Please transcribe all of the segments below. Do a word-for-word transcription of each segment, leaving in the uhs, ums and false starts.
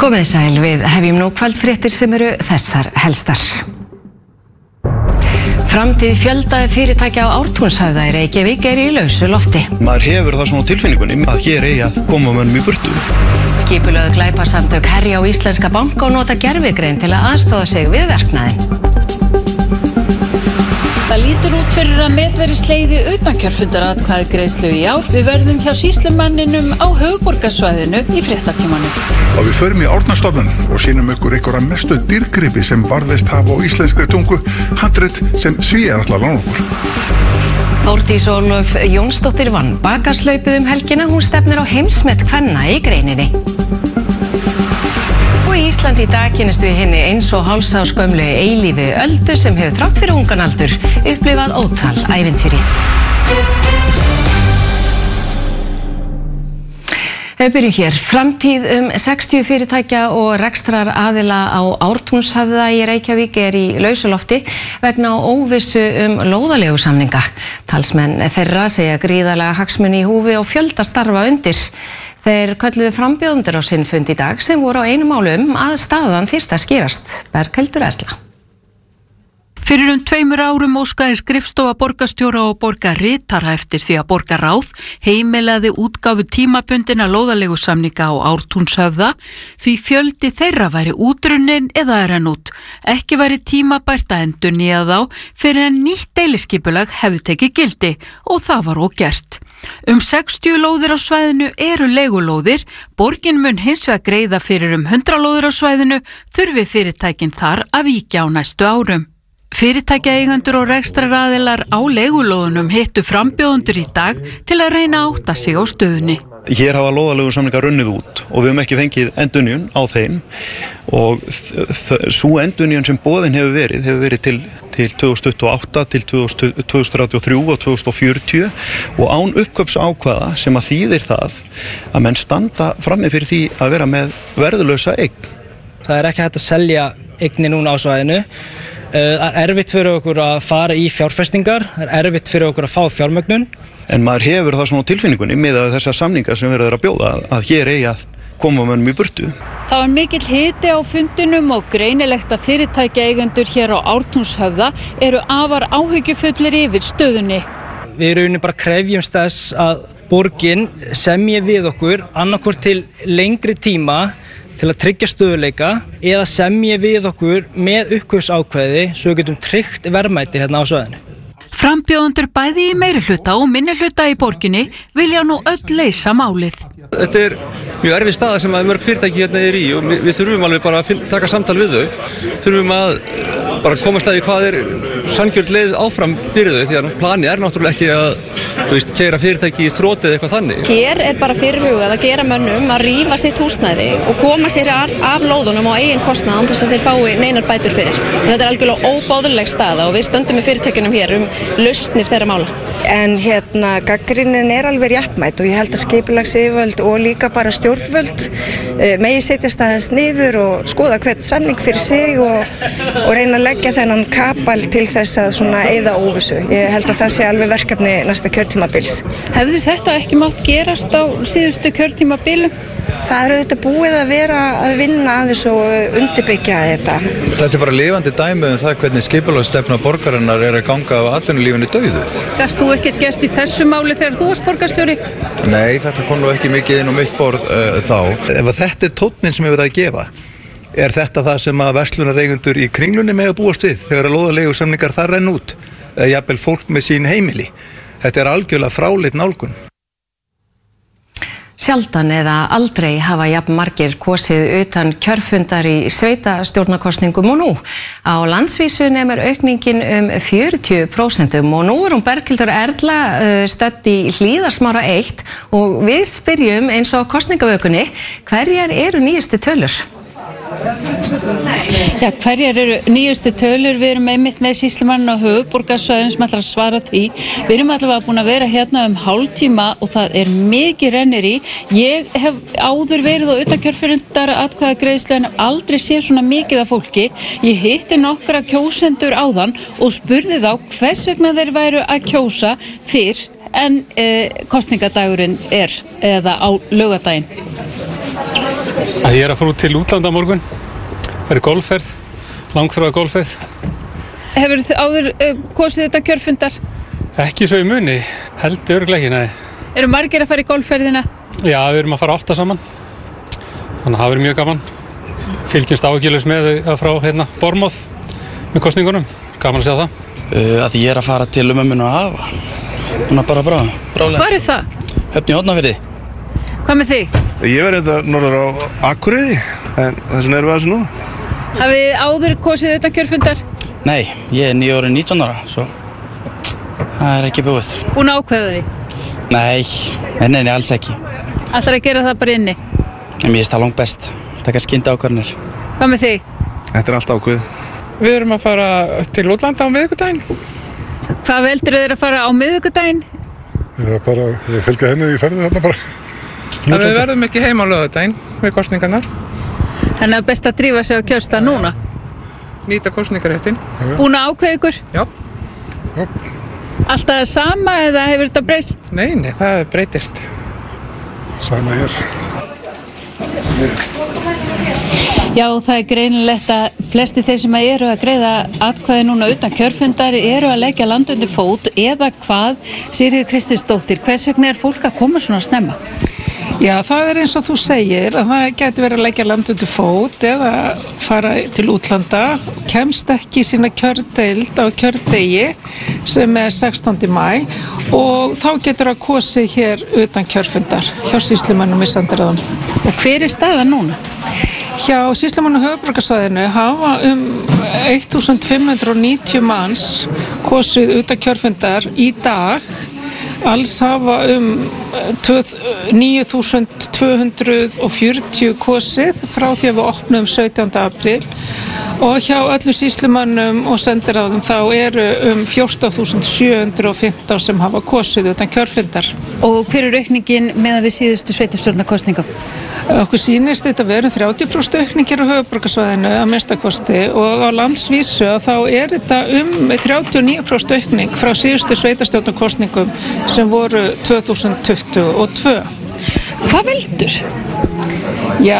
Komið sæl, við hefjum nú kvöldfréttir sem eru þessar helstar. Framtíð fjölda fyrirtækja á Ártúnshöfða í Reykjavík er í lausu lofti. Maður hefur það svona tilfinningunni að hér eigi að koma mönnum í burtu. Skipulögð glæpasamtök herja á íslenska banka og nota gervigreind til að aðstoða sig við verknaðinn. Það lítur út fyrir að metveri sleiði utankjörfundaratkvæðagreiðslu í ár. Við verðum hjá sýslumanninum á höfuðborgarsvæðinu í fréttatímanum. Og við förum í Árnastofnun og sýnum ykkur einhverja mestu dýrgripi sem varðist hafa á íslenskri tungu, handrit sem Svíar ætla að lána okkur. Þórdís Ólöf Jónsdóttir vann bakaslaupið um helgina, hún stefnir á heimsmet kvenna í greininni. Og í Íslandi í dag kynnist við hinni eins og hálfs árs gömlu eilífu Öldu sem hefur þrátt fyrir ungan aldur upplifað ótal ævintýri. Við byrjum hér. Framtíð um sextíu fyrirtækja og rekstrar aðila á Ártúnshöfða í Reykjavík er í lausu lofti vegna óvissu um lóðaleigusamninga. Talsmenn þeirra segja gríðarlega hagsmuni í húfi og fjölda starfa undir. Þeir kölluðu frambjóðendur á sinn fund í dag sem voru á einu máli um að staðan þyrfti að skýrast. Berghildur Erla. Fyrir um tveimur árum óskaði skrifstofa borgarstjóra og borgarritara eftir því að borgarráð heimilaði útgáfu tímabundinna lóðaleigusamninga á Ártúnshöfða því fjöldi þeirra væri útrunnin eða er enn út. Ekki væri tímabært að endurnýja þá fyrir en nýtt deiliskipulag hefði tekið gildi og það var ógert. Um sextíu lóðir á svæðinu eru leigulóðir, borgin mun hins vegar greiða fyrir um hundrað lóðir á svæðinu, þurfi fyrirtækin þar að víkja á næstu árum. Fyrirtækjaeigendur og rekstraraðilar á leigulóðunum hittu frambjóðendur í dag til að reyna að átta sig á stöðunni. Hér hafa lóðaleigusamningar runnið út og við höfum ekki fengið endurnýjun á þeim og sú endurnýjun sem boðin hefur verið, hefur verið til, til tvö þúsund tuttugu og átta, til tvö þúsund þrjátíu og þrjú og tvö þúsund fjörutíu og án uppkaupsákvæða sem að þýðir það að menn standa frammi fyrir því að vera með verðlausa eign. Það er ekki hægt að selja eigni núna á svæðinu. Það er erfitt fyrir okkur að fara í fjárfestingar, það er erfitt fyrir okkur að fá fjármögnun. En maður hefur það svona tilfinningunni með þessar samningar sem verður að bjóða að hér eigi að koma mönnum í burtu. Það var mikill hiti á fundinum og greinilegt að fyrirtækjaeigendur hér á Ártúnshöfða eru afar áhyggjufullir yfir stöðunni. Við erum bara krefjumst þess að borgin semji við okkur annarkvort til lengri tíma til að tryggja stöðuleika eða semji við okkur með uppkaupsákvæði svo við getum tryggt verðmæti hérna á svæðinu. Frambjóðendur bæði í meirihluta og minnihluta í borginni vilja nú öll leysa málið. Þetta er mjög erfið staða sem að mörg fyrirtæki hérna er í og við þurfum alveg bara að taka samtal við þau. Þurfum að bara komast að því hvað er sanngjörn leið áfram fyrir þau því að planið er náttúrulega ekki að þú veist, keyra fyrirtæki í þroti eða eitthvað þannig. Hér er bara fyrirhugað að gera mönnum að rífa sitt húsnæði og koma sér af lóðunum á eigin kostnað án þess að þeir fái neinar bætur fyrir. Þetta er algjörlega óbáðuleg staða og við stöndum með fyrirtækjunum hér um lausnir þeirra mála. En hérna, gagnrýnin er alveg réttmæt og ég held að skipulagsyfirvöld og líka bara stjórnvöld uh, megi setjast aðeins niður og skoða hvert samning fyrir sig og, og reyna að leggja þennan kapal til þess að svona eyða óvissu. Ég held að það sé alveg verkefni næsta kjörtímabils. Hefði þetta ekki mátt gerast á síðustu kjörtímabilum? Það er auðvitað búið að vera að vinna aðeins og undirbyggja þetta. Þetta er bara lifandi dæmi um það hvernig skipulagsstefna borgarinnar er að ganga á atvinnulífinu dauðu. Gast þú ekkert gert í þessu máli þegar þú varst borgarstjóri? Nei, þetta kom nú ekki mikið inn á mitt borð uh, þá. Ef þetta er tónninn sem ég verið að gefa, er þetta það sem að verslunareigendur í Kringlunni með að búast við þegar að lóðaleigusamningar þar renn út, eða jafnvel fólk með sín heimili. Þetta er algjörlega fráleit nálgun. Sjaldan eða aldrei hafa jafn margir kosið utan kjörfundar í sveitastjórnarkosningum og nú. Á landsvísu nemur aukningin um fjörutíu prósent og nú er hún Berghildur Erla stödd í Hlíðarsmára eitt og við spyrjum eins og á kosningavökunni, hverjar eru nýjustu tölur? Já, hverjar eru nýjustu tölur? Við erum einmitt með sýslumann á höfuðborgarsvæðinu sem ætlar að svara því. Við erum allavega búin að vera hérna um hálftíma og það er mikið rennir í. Ég hef áður verið á utankjörfundar atkvæðagreiðslu en aldrei séð svona mikið af fólki. Ég hitti nokkra kjósendur áðan og spurði þá hvers vegna þeir væru að kjósa fyrr en eh, kosningadagurinn er eða á laugardaginn. Að ég er að fara út til útlanda á morgun, fara í golfferð, langþráða golfferð. Hefur þið áður uh, kosið þetta kjörfundar? Ekki svo í muni, held örugglega ekki, nei. Eru margir að fara í golfferðina? Já, við erum að fara átta saman, þannig að það verður mjög gaman. Fylgjumst áhyggjulaus með að frá hérna Bournemouth með kosningunum, gaman að sjá það. Uh, að ég er að fara til mömmun og afa, svona bara brá, brálega. Hvað er það? Höfn í Hornafirði. Hvað með þig? Ég verði þetta norður á Akureyri, en þess vegna erum við að þessu nú. Hafið þið áður kosið þetta kjörfundar? Nei, ég er nýja orðin nítján ára, svo það er ekki búið. Búin að ákveða því? Nei, nei, nei, alls ekki. Ætlar að gera það bara inni? En mér finnst það langt best, taka skynda ákvarðanir. Hvað með þig? Þetta er allt ákveð. Við erum að fara til útlanda á miðvikudaginn. Hvað veldur þið að fara á miðvikudaginn? Ég er bara, ég fylgja henni í ferði þarna bara. Þannig að við verðum ekki heima á laugardaginn við kosningarnar. Þannig að best að drífa sig á kjörstað núna? Nýta kosningaréttin. Búin að ákveða ykkur? Já. Já. Alltaf það sama eða hefur þetta breyst? Nei, nei, það breytist. Sama hér. Já, það er greinilegt að flesti þeir sem eru að greiða atkvæði núna utan kjörfundar eru að leggja land undir fót eða hvað, Sigríður Kristinsdóttir, hvers vegna er fólk að koma svona snemma? Já, það er eins og þú segir að það getur verið að leggja land undir fót eða fara til útlanda, kemst ekki í sína kjördeild á kjördegi sem er sextánda maí og þá getur að kosi hér utan kjörfundar hjá sýslumönnum í sendiráðum. Og hver er staðan núna? Hjá sýslumönnum á höfuðborgarsvæðinu hafa um fimmtán hundruð níutíu manns kosið utan kjörfundar í dag. Alls hafa um níu þúsund tvö hundruð fjörutíu kosið frá því að við opnum sautjánda apríl og hjá öllum sýslumönnum og sendiráðum þá eru um fjórtán þúsund sjö hundruð fimmtán sem hafa kosið utan kjörfundar. Og hver er aukningin meðan við síðustu sveitarstjórnarkosningum? Okkur sýnist þetta veru þrjátíu prósent aukningir á höfuðborgarsvæðinu að minnstakosti og á landsvísu að þá er þetta um þrjátíu og níu prósent aukning frá síðustu sveitarstjórnarkosningum sem voru tvö þúsund tuttugu og tvö. Hvað veldur? Já,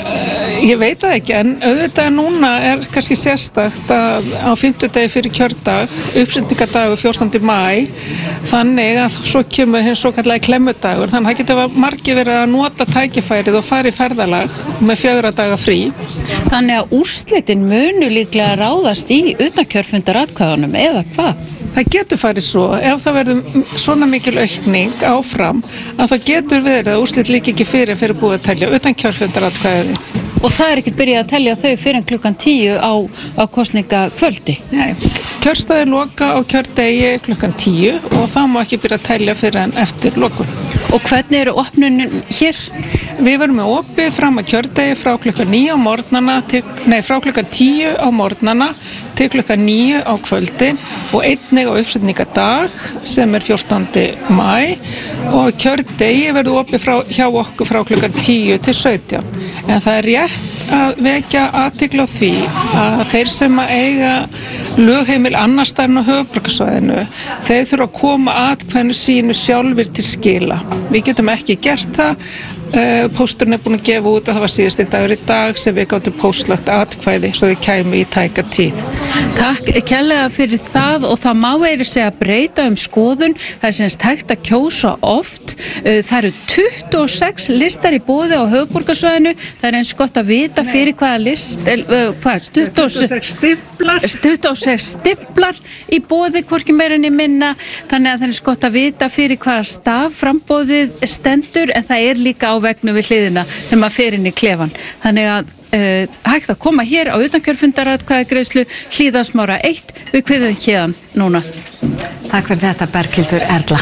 ég veit það ekki en auðvitað núna er kannski sérstakt að á fimmtudegi fyrir kjördag, uppsetningardagur fjórtánda maí, þannig að svo kemur hinn svo kallega klemmudagur, þannig að það getur margir verið að nota tækifærið og fara í ferðalag með fjögurra daga frí. Þannig að úrslitin munu líklega ráðast í utankjörfundaratkvæðunum eða hvað? Það getur farið svo, ef það verður svona mikil aukning áfram, að það getur verið að úrslit líka ekki fyrir fyrir búið að telja utan kjörfundaratkvæði. Og það er ekkert byrjað að telja þau fyrir klukkan tíu á, á kosningakvöldi? Nei, kjörstaðir loka á kjördegi klukkan tíu og það má ekki byrja að telja fyrir en eftir lokun. Og hvernig eru opnunin hér? Við verum með opið fram að kjördegi frá klukkan níu á morgnana, til, nei frá klukkan tíu á morgnana til klukkan níu á kvöldin og einnig á uppsetningadag sem er fjórtánda maí og kjördegi verður opið frá, hjá okkur frá klukkan tíu til sautján. En það er rétt að vekja athygli á því að þeir sem að eiga lögheimil annars staðar á höfuðborgarsvæðinu, þeir þurfa að koma atkvæðinu sínu sjálfir til skila. Við getum ekki gert það. Pósturinn er búin að gefa út að það var síðasti dagur í dag sem við gátum póstlagt atkvæði svo við kæmi í tæka tíð. Takk kærlega fyrir það og það má eiri segja breyta um skoðun, það er semst hægt að kjósa oft. Það eru tuttugu og sex listar í boði á höfuðborgarsvæðinu, það er eins gott að vita fyrir hvaða list, hvað, tuttugu og sex stimplar, tuttugu og sex stimplar í boði hvorki meira en í minna, þannig að það er eins gott að vita fyrir hvaða staf frambóðið stendur en það er líka á vegnu við hliðina þegar maður fer inn í klefan. Þannig að uh, hægt að koma hér á utankjörfundaratkvæðagreiðslu Hlíðarsmára eitt við kviðum héðan núna. Takk fyrir þetta Berghildur Erla.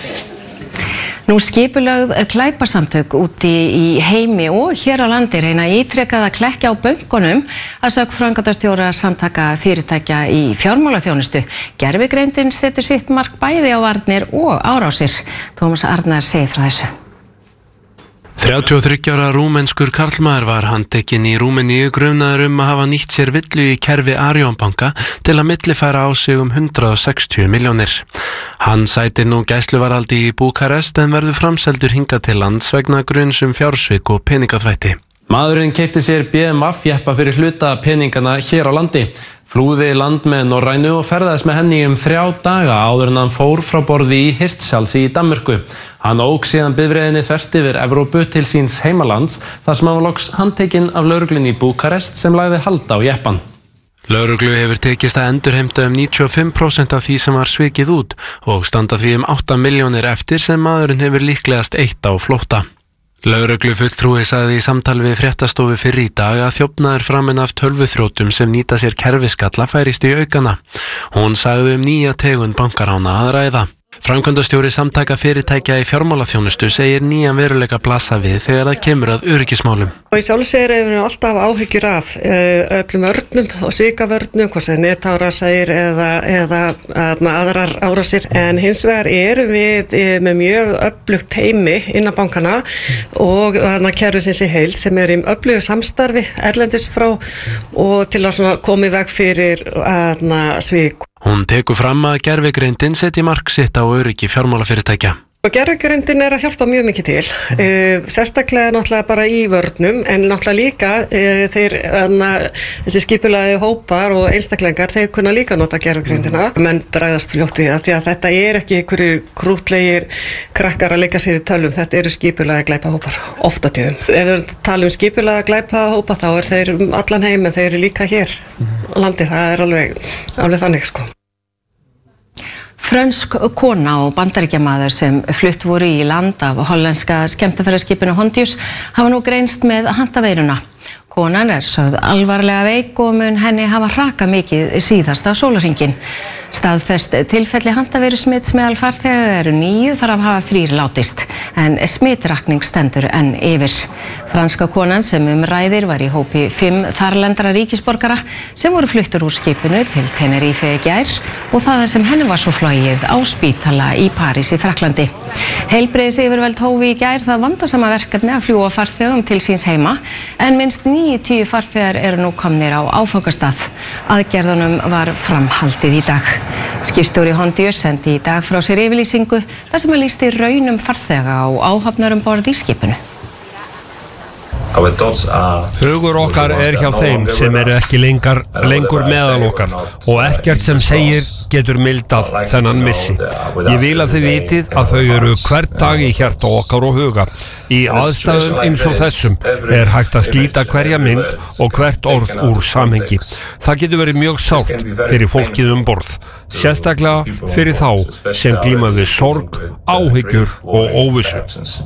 Nú skipulögð glæpasamtök úti í heimi og hér á landi reyna ítrekað að klekkja á bönkunum að sögn framkvæmdastjóra samtaka fyrirtækja í fjármálaþjónustu. Gervigreindin setur sitt mark bæði á varnir og árásir. Tómas Arnar segir frá þessu. þrjátíu og þriggja ára rúmenskur karlmaður var handtekinn í Rúmeníu grunaður um að hafa nýtt sér villu í kerfi Arion banka til að millifæra á sig um hundrað og sextíu milljónir. Hann sætir nú gæsluvarðhaldi í Búkarest en verður framseldur hingað til lands vegna gruns um fjársvik og peningaþvætti. Maðurinn keypti sér B M W jeppa fyrir hluta peningana hér á landi, flúði land með Norrænu og ferðaðist með henni um þrjá daga áður en hann fór frá borði í Hirtshals í Danmörku. Hann ók síðan bifreiðinni þvert yfir Evrópu til síns heimalands þar sem hann var loks handtekinn af lögreglunni í Búkarest sem lagði hald á jeppan. Lögreglu hefur tekist að endurheimta um níutíu og fimm prósent af því sem var svikið út og standa því um átta milljónir eftir sem maðurinn hefur líklegast eitt á flótta. Lögreglufulltrúi sagði í samtali við fréttastofu fyrr í dag að þjófnaður framin af tölvuþrjótum sem nýta sér kerfiskalla færist í aukana. Hún sagði um nýja tegund bankarána að ræða. Framkvæmdastjóri samtaka fyrirtækja í fjármálaþjónustu segir nýjan veruleika blasa við þegar það kemur að öryggismálum. Og í sjálfu sér hefur við alltaf áhyggjur af uh, öllum vörnum og svikavörnum, hvort sem netárásir eða, eða aðna, aðrar árásir. En hins vegar erum við uh, með mjög öflugt teymi innan bankana og aðna, kerfisins í heild sem er í öflugu samstarfi erlendis frá og til að koma í veg fyrir aðna, svik. Hún tekur fram að gervigreindin setji mark sitt á öryggi fjármálafyrirtækja. Og gervigreindin er að hjálpa mjög mikið til, uh, sérstaklega náttúrulega bara í vörnum, en náttúrulega líka uh, þeir, anna, þessi skipulagi hópar og einstaklingar, þeir kunna líka nota gervigreindina. Menn bregðast fljótt við það, því að þetta er ekki einhverju krútlegir krakkar að leika sér í tölvum, þetta eru skipulagi glæpahópar, ofta tíðum. Ef við talum skipulagi glæpahópa þá er þeir um allan heim, en þeir eru líka hér á landi, það er alveg, alveg þannig sko. Frönsk kona og bandaríkjamaður sem flutt voru í land af hollenska skemmtiferðaskipinu Hondius hafa nú greinst með handaveiruna. Konan er sögð alvarlega veik og mun henni hafa hrakað mikið síðasta sólarhringinn. Staðfest tilfelli handaveirusmits meðal farþega eru níu, þar af hafa þrír látist, en smitrakning stendur enn yfir. Franska konan sem um ræðir var í hópi fimm þarlendra ríkisborgara sem voru fluttur úr skipinu til Tenerife í gær og það sem henni var svo flogið á spítala í París í Frakklandi. Heilbrigðisyfirvöld hófu í gær það vandasama verkefni að fljúga farþegum til síns heima, en minnst níutíu farþegar eru nú komnir á áfangastað. Aðgerðunum var framhaldið í dag. Skipstjóri Hondius sendi í dag frá sér yfirlýsingu þar sem að lýsti raunum farþega á áhafnar um borð í skipinu. Hugur okkar er hjá þeim sem eru ekki lengar, lengur meðal okkar og ekkert sem segir getur mildað þennan missi. Ég vil að þið vitið að þau eru hvert dag í hjarta okkar og huga. Í aðstæðum eins og þessum er hægt að slíta hverja mynd og hvert orð úr samhengi. Það getur verið mjög sárt fyrir fólkið um borð, sérstaklega fyrir þá sem glíma við sorg, áhyggjur og óvissu.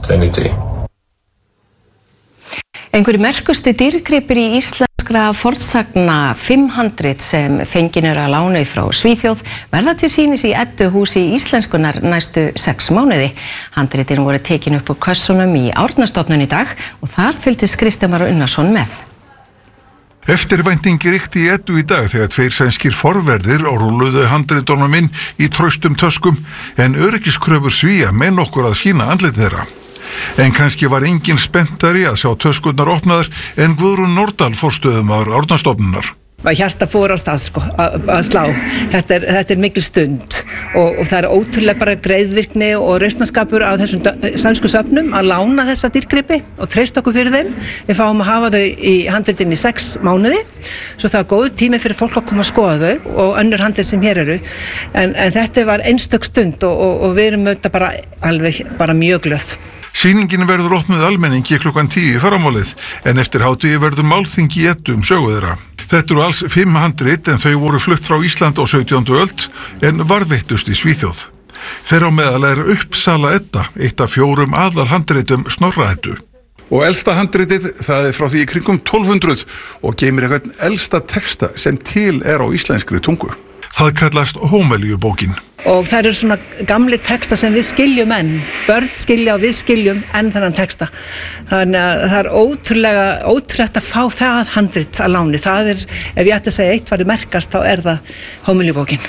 Einhverjir merkustu dýrgripir í íslenskra fornsagna fimm hundruð sem fengin eru að láni frá Svíþjóð verða til sýnis í Edduhúsi íslenskunar næstu sex mánuði. Handritin voru tekin upp úr kössunum í Árnastofnun í dag og þar fylgdist Kristján Már Unnarsson með. Eftirvæntingi ríkti í Eddu í dag þegar tveir sænskir forverðir rúlluðu handritunum inn í traustum töskum en öryggiskröfur Svía með nokkur að sýna andlit þeirra. En kannski var engin spenntari að sjá töskurnar opnaðar en Guðrún Nordal forstöðumaður Árnastofnunar. Hjarta fór á stað sko, að slá. Þetta er, þetta er mikil stund og, og það er ótrúlega bara greiðvirkni og rausnarskapur af þessum sænsku söfnum að lána þessa dýrgripi og treysta okkur fyrir þeim. Við fáum að hafa þau í handritin í sex mánuði, svo það er góð tími fyrir fólk að koma að skoða þau og önnur handrit sem hér eru. En, en þetta var einstök stund og, og, og við erum auðvitað bara, alveg, bara mjög glöð. Sýningin verður opnuð almenningi klukkan tíu í fyrramálið, en eftir hádegi verður málþingi í Eddu um sögu þeirra. Þetta eru alls fimm handrit en þau voru flutt frá Ísland á sautjándu öld en varðveittust í Svíþjóð. Þeirra á meðal er Uppsala Edda, eitt af fjórum aðal handritum Snorra Eddu. Og elsta handritið, það er frá því í kringum tólf hundruð og geymir eitthvað elsta texta sem til er á íslenskri tungu. Það kallast Hómeliubókin. Og það eru svona gamli texta sem við skiljum enn. Börn skilja og við skiljum enn þennan texta. Þannig að það er ótrúlega, ótrúlegt að fá það handrit að láni. Það er, ef ég ætti að segja eitt var í merkast, þá er það Hómeliubókin.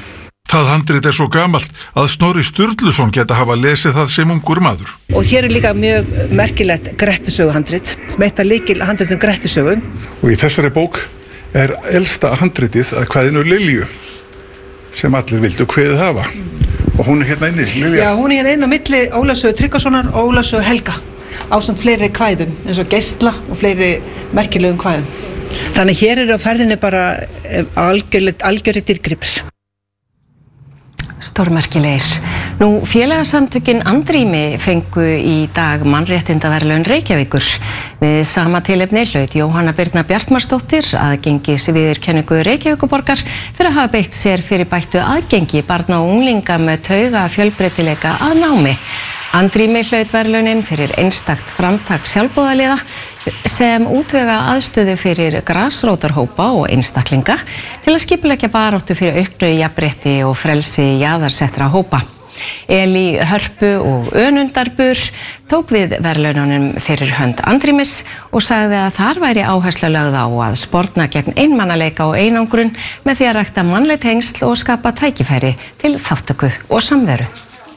Það handrit er svo gamalt að Snorri Sturluson geta hafa lesið það sem ungur maður. Og hér er líka mjög merkilegt Grettisöguhandrit, sem eitt af lykil handritum Grettisögu. Og í þessari bók er elsta handritið að kvæðinu Lilju, sem allir vildu kveðið hafa. Og hún er hérna inni, Lilja. Já, hún er hérna inn á milli Ólafssonar Tryggvasonar og Ólafssonar Helga, ásamt fleiri kvæðum, eins og Geisla og fleiri merkilegum kvæðum. Þannig hér er á ferðinni bara algjörri dýrgripir. Stórmerkilegir. Nú, félagasamtökin Andrými fengu í dag mannréttindaverðlaun Reykjavíkur. Við sama tilefni hlaut Jóhanna Birna Bjartmarsdóttir aðgengis viðurkenningu Reykjavíkurborgar fyrir að hafa beitt sér fyrir bættu aðgengi barna og unglinga með tauga fjölbreytileika að námi. Andrými hlaut verðlaunin fyrir einstakt framtak sjálfboðaliða sem útvega aðstöðu fyrir grasrótarhópa og einstaklinga til að skipuleggja baráttu fyrir auknu jafnrétti og frelsi jaðarsettra hópa. Elí Hörpu og Önundarbur tók við verðlaununum fyrir hönd Andrýmis og sagði að þar væri áhersla lögð á að sporna gegn einmannaleika og einangrun með því að rækta mannleg tengsl og skapa tækifæri til þátttöku og samveru.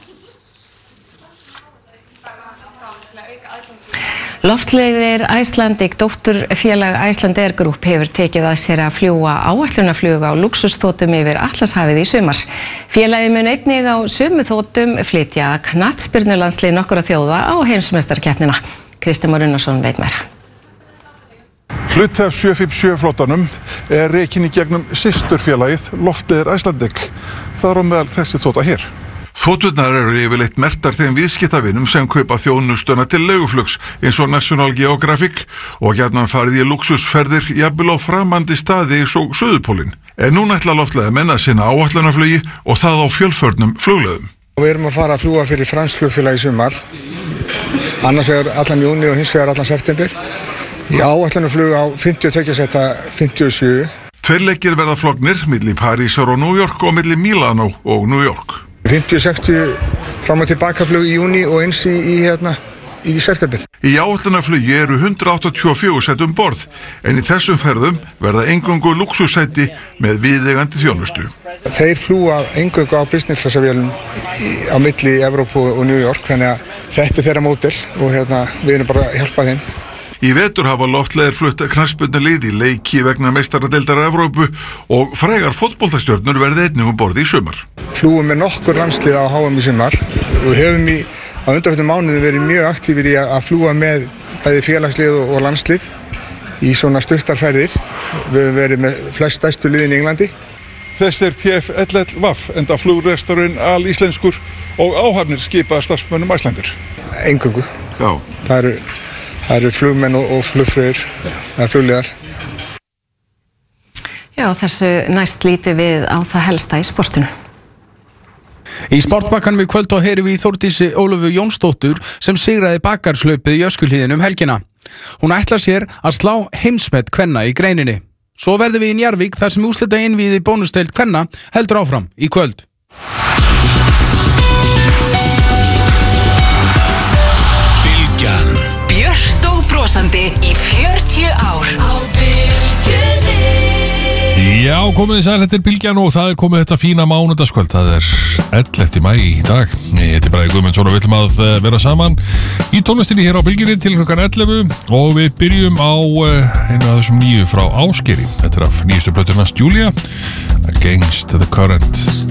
Loftleiðir Icelandic, dótturfélag Icelandair Group, hefur tekið að sér að fljúga áætlunarflug á lúxusþotum yfir Atlantshafið í sumar. Félagið mun einnig á sömu þotum flytja knattspyrnulandslið nokkurra þjóða á heimsmeistarkeppnina. Kristján Már Unnarsson veit meira. Hluti af sjö fimm sjö flottanum er rekin í gegnum systurfélagið Loftleiðir Icelandic. Þar á meðal þessi þota hér. Þoturnar eru yfirleitt merktar þeim viðskiptavinum sem kaupa þjónustuna til leiguflugs eins og National Geographic og gjarnan farið í luxusferðir jafnvel á framandi staði eins og Suðurpólinn. En núna ætla loftleiðamenn að sinna áætlunarflugi og það á fjölförnum flugleiðum. Við erum að fara að fljúga fyrir franskt flugfélag í sumar, annars vegar allan júní og hins vegar allan september. Í áætlunarflug á fimmtíu og tveggja sæta fimmtíu og sjö. Tveir leikir verða flognir milli Parísar og New York og milli Milano og New York. fimmtíu sextíu fram og tilbaka flug í júní og eins í, í, hérna, í september. Í áætlunarflugi eru hundrað áttatíu og fjögur sæti um borð, en í þessum ferðum verða eingöngu lúxussæti með viðeigandi þjónustu. Þeir fljúga eingöngu á business classavélum á milli Evrópu og New York, þannig að þetta er þeirra módel og hérna, við erum bara að hjálpa þeim. Í vetur hafa Loftleiðir flutt knattspyrnulið í leiki vegna meistaradeildar Evrópu og frægar fótboltastjörnur verði einnig um borð í sumar. Fljúgum með nokkur landslið á H M í sumar og höfum í á undanförnum mánuðum verið mjög aktífir í að fljúga með bæði félagslið og landslið í svona stuttarferðir. Við höfum verið með flest stærstu liðin í Englandi. Þess er T F L L V A F enda flugrestorinn alíslenskur og áhafnir skipa starfsmönnum Icelandair. Eingöngu. Já. Það eru Það eru flugmenn og, og flugfröður, eða flugliðar. Já, þessu næst lítið við á það helsta í sportinu. Í sportbakkanum í kvöld og heyrum við í Þórdísi Ólöfu Jónsdóttur sem sigraði bakkarslaupið í Öskjuhlíðinni um helgina. Hún ætlar sér að slá heimsmet kvenna í greininni. Svo verðum við í Njarðvík þar sem úrslita einvíði bónusdeild kvenna heldur áfram í kvöld. Bylgjan. Björt og brosandi í fjörutíu ár á Bylgjunni. Já, komið þið sæl, þetta er Bylgjan og það er komið þetta fína mánudagskvöld. Það er ellefta maí í dag. Ég heiti Bragi Guðmundsson og við ætlum að vera saman í tónlistinni hér á Bylgjunni til klukkan ellefu og við byrjum á einu af þessum nýju frá Ásgeiri. Þetta er af nýjustu plötunni hans Julia, Against the Current.